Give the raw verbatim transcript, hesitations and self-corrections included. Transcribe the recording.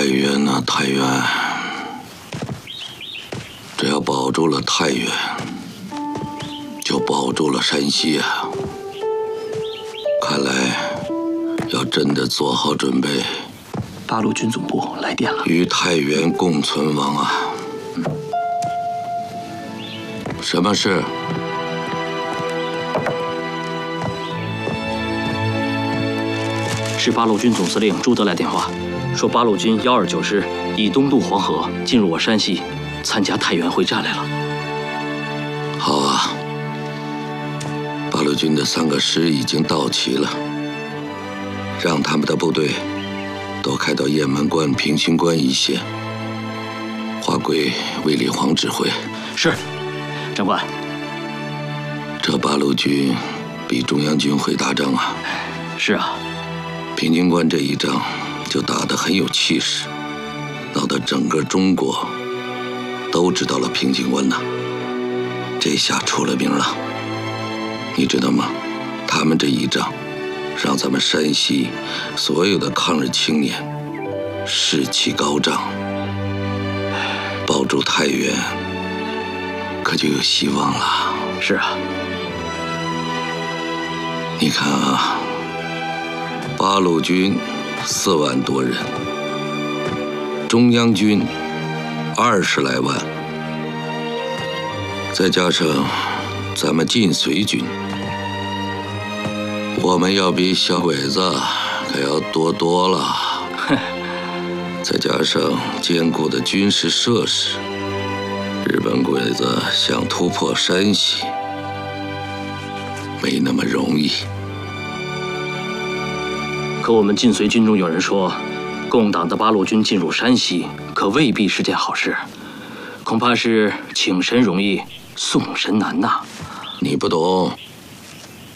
太原呐、啊，太原！只要保住了太原，就保住了山西啊！看来要真的做好准备。 八路军总部来电了， 与太原共存亡啊！ 嗯。 什么事？ 是八路军总司令朱德来电话，说八路军幺二九师已东渡黄河，进入我山西，参加太原会战来了。 好啊，八路军的三个师已经到齐了，让他们的部队都开到雁门关、平型关一线，划归卫立煌指挥。 是，长官。 这八路军比中央军会打仗啊。 是啊。 平型关这一仗就打得很有气势，闹得整个中国都知道了平型关呐。这下出了名了，你知道吗？他们这一仗让咱们山西所有的抗日青年士气高涨，保住太原可就有希望了。 是啊。 你看啊，八路军四万多人，中央军二十来万，再加上咱们晋绥军，我们要比小鬼子可要多多了。再加上坚固的军事设施，日本鬼子想突破山西没那么容易。 可我们晋绥军中有人说，共党的八路军进入山西，可未必是件好事，恐怕是请神容易送神难呐。 你不懂，